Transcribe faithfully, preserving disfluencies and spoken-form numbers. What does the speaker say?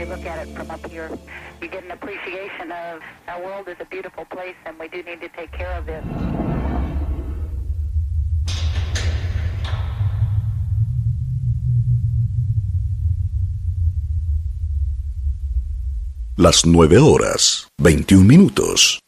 you look at it from up here. You get an appreciation of our world is a beautiful place and we do need to take care of it. Las nueve horas, veintiún minutos.